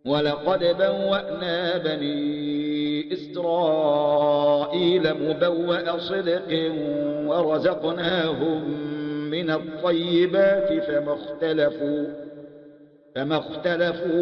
ولقد بوأنا بني إسرائيل مبوأ صدق ورزقناهم من الطيبات فما اختلفوا